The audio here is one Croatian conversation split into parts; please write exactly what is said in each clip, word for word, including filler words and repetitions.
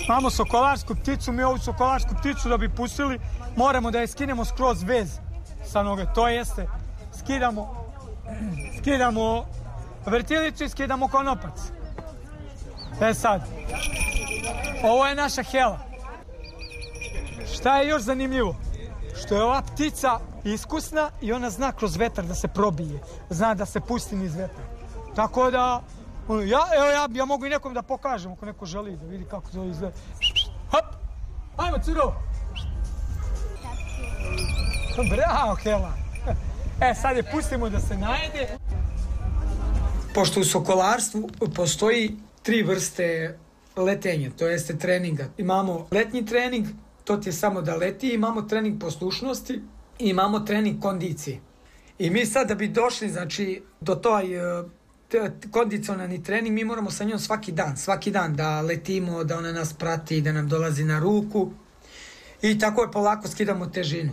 Imamo sokolarsku pticu, mi ovu sokolarsku pticu da bi pustili, moramo da je skinemo skroz vez sa noge. To jeste, skidamo, skidamo vrtilicu i skidamo konopac. E sad, ovo je naša Hela. Šta je još zanimljivo? Što je ova ptica iskusna i ona zna kroz vetar da se probije. Zna da se pusti niz vetar. Tako da, ja, evo ja, ja mogu i nekom da pokažem ako neko želi da vidi kako to izgleda. Hop! Ajmo, curo! Bravo, Hela! E, sad je pustimo da se najede. Pošto u sokolarstvu postoji tri vrste letenja, to jeste treninga. Imamo letnji trening, to ti je samo da leti, imamo trening poslušnosti i imamo trening kondicije. I mi sad da bi došli, znači, do toj kondicionalni trening, mi moramo sa njom svaki dan, svaki dan da letimo, da ona nas prati, da nam dolazi na ruku i tako je polako skidamo težinu.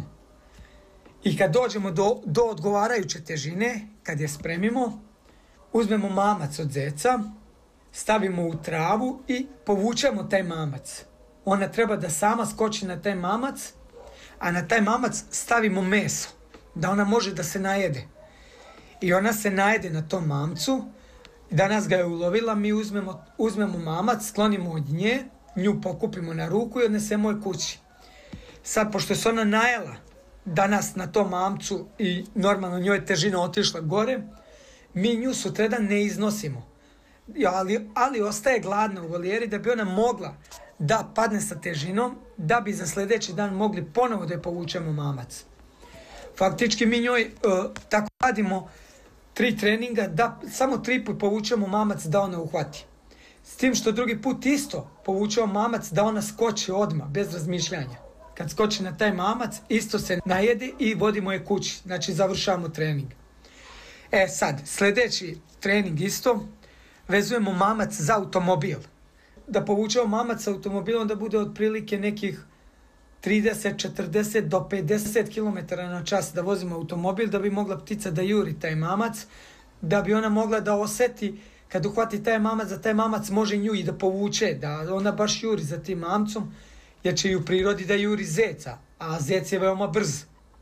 I kad dođemo do, do odgovarajuće težine, kad je spremimo, uzmemo mamac od zeca, stavimo u travu i povučemo taj mamac. Ona treba da sama skoči na taj mamac, a na taj mamac stavimo meso, da ona može da se najede. I ona se najede na tom mamcu, danas ga je ulovila, mi uzmemo, uzmemo mamac, sklonimo od nje, nju pokupimo na ruku i odnesemo je kući. Sad, pošto se ona najela danas na tom mamcu i normalno njoj je težina otišla gore, mi nju sutradan ne iznosimo. Ali, ali ostaje gladna u volijeri da bi ona mogla da padne sa težinom, da bi za sljedeći dan mogli ponovo da je povučemo mamac. Faktički mi njoj uh, tako radimo tri treninga, da samo tri put povučemo mamac da ona uhvati. S tim što drugi put isto povučemo mamac da ona skoči odmah, bez razmišljanja. Kad skoči na taj mamac, isto se najede i vodimo je kući. Znači završavamo trening. E sad, sljedeći trening isto, vezujemo mamac za automobil. Da povučemo mamac sa automobilom da bude otprilike nekih trideset, četrdeset do pedeset kilometara na čas da vozimo automobil, da bi mogla ptica da juri taj mamac, da bi ona mogla da oseti kad uhvati taj mamac, da taj mamac može nju i da povuče, da ona baš juri za tim mamcom, jer će i u prirodi da juri zeca, a zec je veoma brz.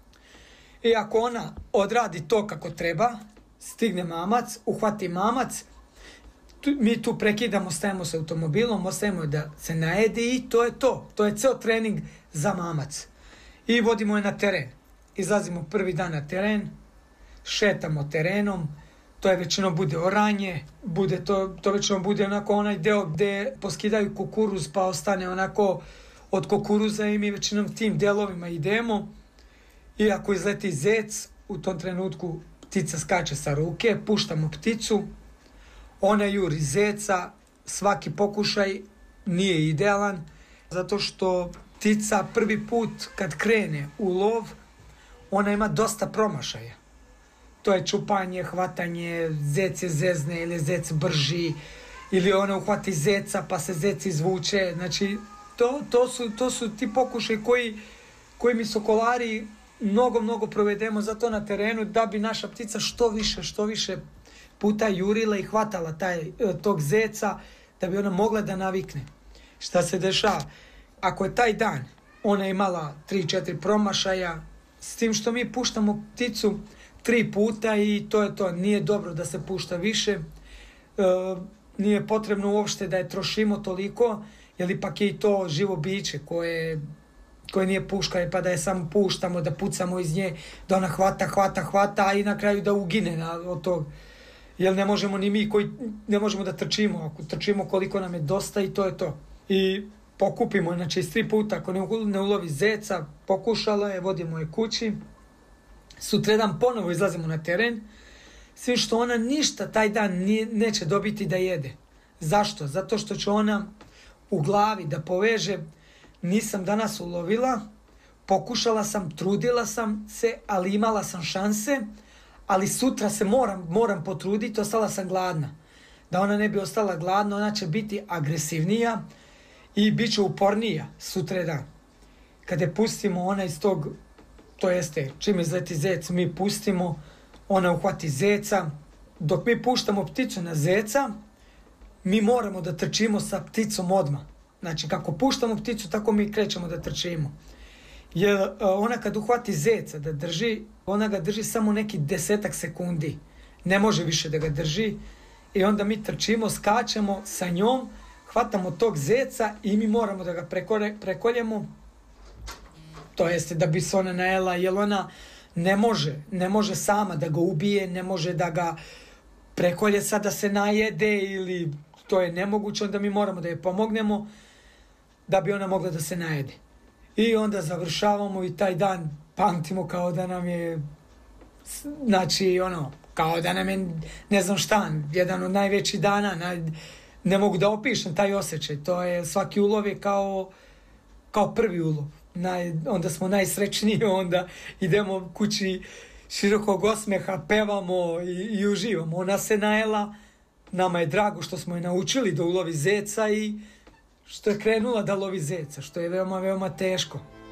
I ako ona odradi to kako treba, stigne mamac, uhvati mamac, tu, mi tu prekidamo, stajemo sa automobilom, ostajemo da se najede i to je to. To je ceo trening za mamac. I vodimo je na teren. Izlazimo prvi dan na teren, šetamo terenom, to je većinom bude oranje, bude to, to većinom bude onako onaj deo gde poskidaju kukuruz pa ostane onako od kukuruza i mi većinom tim delovima idemo. I ako izleti zec, u tom trenutku ptica skače sa ruke, puštamo pticu, ona juri zeca, svaki pokušaj nije idealan, zato što ptica prvi put kad krene u lov, ona ima dosta promašaja. To je čupanje, hvatanje, zec je zezne ili zec brži, ili ona uhvati zeca pa se zec izvuče. Znači, to, to, su, to su ti pokušaj koji, koji mi sokolari mnogo, mnogo provedemo zato na terenu da bi naša ptica što više, što više puta jurila i hvatala taj, tog zeca da bi ona mogla da navikne. Šta se dešava? Ako je taj dan ona imala tri četiri promašaja, s tim što mi puštamo pticu tri puta i to je to. Nije dobro da se pušta više. E, nije potrebno uopšte da je trošimo toliko, jer ipak je i to živo biće koje, koje nije puška, pa da je samo puštamo, da pucamo iz nje, da ona hvata, hvata, hvata, a i na kraju da ugine na, od tog. Jer ne možemo ni mi koji ne možemo da trčimo, ako trčimo koliko nam je dosta i to je to. I pokupimo, znači iz tri puta, ako ne ulovi zeca, pokušala je, vodimo je kući, sutradan ponovo izlazimo na teren, svim što ona ništa taj dan nije, neće dobiti da jede. Zašto? Zato što će ona u glavi da poveže, nisam danas ulovila, pokušala sam, trudila sam se, ali imala sam šanse, ali sutra se moram, moram potruditi, ostala sam gladna. Da ona ne bi ostala gladna, ona će biti agresivnija i bit će upornija sutradan. Kada je pustimo, ona iz tog, to jeste, čim izleti zec, mi pustimo, ona uhvati zeca. Dok mi puštamo pticu na zeca, mi moramo da trčimo sa pticom odmah. Znači, kako puštamo pticu, tako mi krećemo da trčimo. Jer ona kad uhvati zeca da drži, ona ga drži samo neki desetak sekundi. Ne može više da ga drži. I onda mi trčimo, skačemo sa njom, hvatamo tog zeca i mi moramo da ga prekore, prekoljemo. To jeste da bi se ona najela, jer ona ne može, ne može sama da ga ubije, ne može da ga prekolje sad da se najede ili to je nemoguće, onda mi moramo da je pomognemo da bi ona mogla da se najede. I onda završavamo i taj dan pamtimo kao da nam je, znači ono, kao da nam je, ne znam šta, jedan od najvećih dana, naj, ne mogu da opišem taj osjećaj, to je, svaki ulov je kao, kao prvi ulov. Naj, onda smo najsrećniji, onda idemo kući širokog osmeha, pevamo i, i uživamo. Ona se najela, nama je drago što smo je naučili da ulovi zeca i što je krenula da lovi zeca, što je veoma, veoma teško.